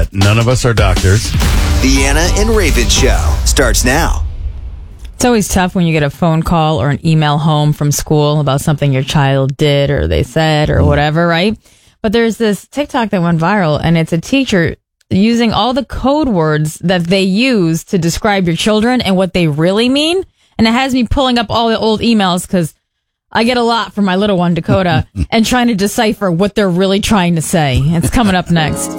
None of us are doctors. The Anna and Raven Show starts now. It's always tough when you get a phone call or an email home from school about something your child did or they said or whatever, right? But there's this TikTok that went viral, and it's a teacher using all the code words that they use to describe your children and what they really mean. And it has me pulling up all the old emails because I get a lot from my little one, Dakota, and trying to decipher what they're really trying to say. It's coming up next.